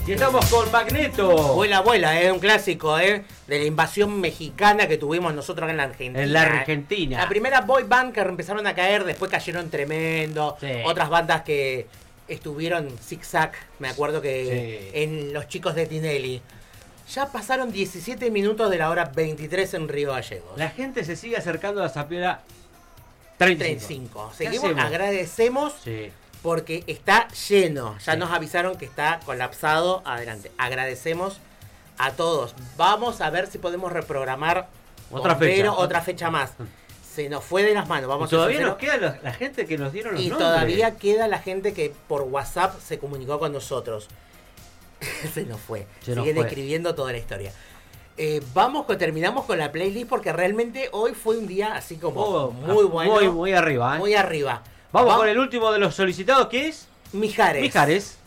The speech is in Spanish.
Y estamos con Magneto. Vuela, vuela, un clásico, de la invasión mexicana que tuvimos nosotros acá en la Argentina. En la Argentina. La primera boy band que empezaron a caer, después cayeron tremendo. Sí. Otras bandas que estuvieron zigzag, me acuerdo que en Los Chicos de Tinelli. Ya pasaron 17 minutos de la hora 23 en Río Gallegos. La gente se sigue acercando a la Zapiola 35. Seguimos, agradecemos. Sí. Porque está lleno. Ya nos avisaron que está colapsado. Adelante. Agradecemos a todos. Vamos a ver si podemos reprogramar otra fecha más. Se nos fue de las manos. Vamos y todavía nos queda la gente que nos dieron los nombres. Y todavía queda la gente que por WhatsApp se comunicó con nosotros. Se nos fue. Siguen escribiendo toda la historia. Terminamos con la playlist porque realmente hoy fue un día así como muy bueno. Muy arriba. Muy arriba. Vamos con el último de los solicitados, que es Mijares. Mijares.